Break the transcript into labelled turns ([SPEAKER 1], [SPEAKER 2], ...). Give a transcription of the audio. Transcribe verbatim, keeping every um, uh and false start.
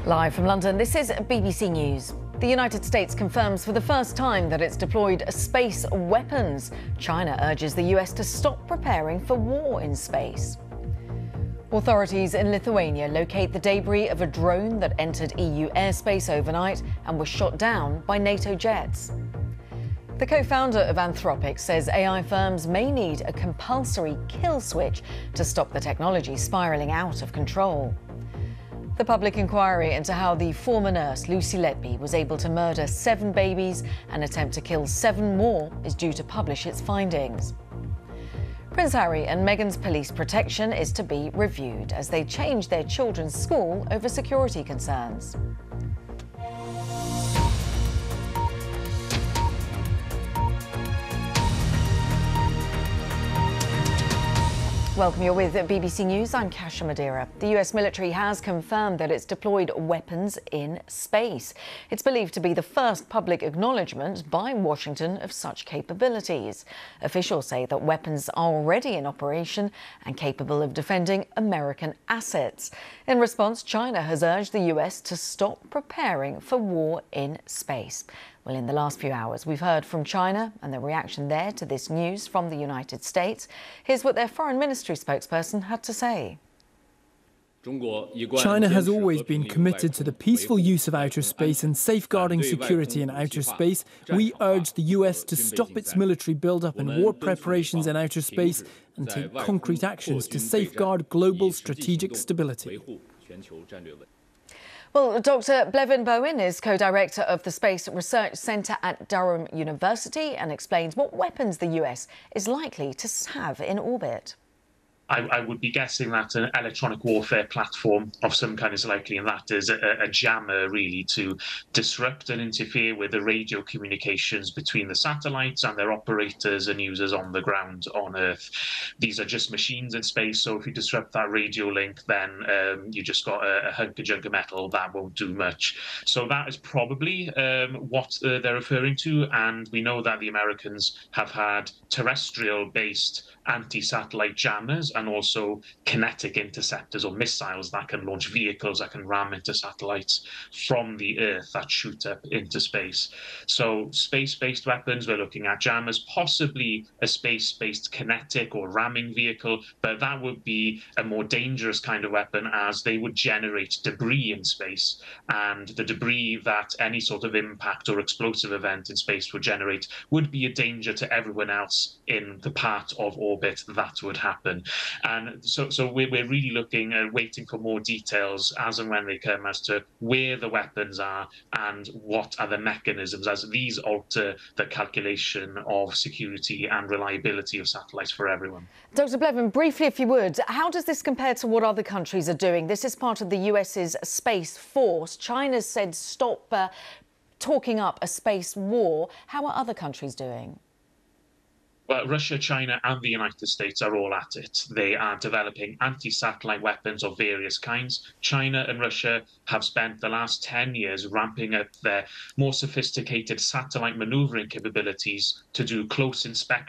[SPEAKER 1] Live from London, this is B B C News. The United States confirms for the first time that it's deployed space weapons. China urges the U S to stop preparing for war in space. Authorities in Lithuania locate the debris of a drone that entered E U airspace overnight and was shot down by NATO jets. The co-founder of Anthropic says A I firms may need a compulsory kill switch to stop the technology spiralling out of control. The public inquiry into how the former nurse Lucy Letby was able to murder seven babies and attempt to kill seven more is due to publish its findings. Prince Harry and Meghan's police protection is to be reviewed as they change their children's school over security concerns. Welcome, you're with B B C News. I'm Kasia Madeira. The U S military has confirmed that it's deployed weapons in space. It's believed to be the first public acknowledgement by Washington of such capabilities. Officials say that weapons are already in operation and capable of defending American assets. In response, China has urged the U S to stop preparing for war in space. Well, in the last few hours, we've heard from China and the reaction there to this news from the United States. Here's what their foreign ministry spokesperson had to say.
[SPEAKER 2] China has always been committed to the peaceful use of outer space and safeguarding security in outer space. We urge the U S to stop its military build-up and war preparations in outer space and take concrete actions to safeguard global strategic stability.
[SPEAKER 1] Well, Doctor Blevin Bowen is co-director of the Space Research Centre at Durham University and explains what weapons the U S is likely to have in orbit.
[SPEAKER 3] I, I would be guessing that an electronic warfare platform of some kind is likely, and that is a, a jammer, really, to disrupt and interfere with the radio communications between the satellites and their operators and users on the ground on Earth. These are just machines in space, so if you disrupt that radio link, then um, you just got a, a hunk of junk of metal that won't do much. So that is probably um, what uh, they're referring to, and we know that the Americans have had terrestrial-based anti-satellite jammers and also kinetic interceptors or missiles that can launch vehicles that can ram into satellites from the Earth that shoot up into space. So space-based weapons, we're looking at jammers, possibly a space-based kinetic or ramming vehicle, but that would be a more dangerous kind of weapon as they would generate debris in space. And the debris that any sort of impact or explosive event in space would generate would be a danger to everyone else in the part of orbit that would happen. And so, so we're, we're really looking and waiting for more details as and when they come as to where the weapons are and what are the mechanisms, as these alter the calculation of security and reliability of satellites for everyone.
[SPEAKER 1] Doctor Blevin, briefly, if you would, how does this compare to what other countries are doing? This is part of the US's Space Force. China's said stop uh, talking up a space war. How are other countries doing?
[SPEAKER 3] Well, Russia, China and the United States are all at it. They are developing anti-satellite weapons of various kinds. China and Russia have spent the last ten years ramping up their more sophisticated satellite maneuvering capabilities to do close inspection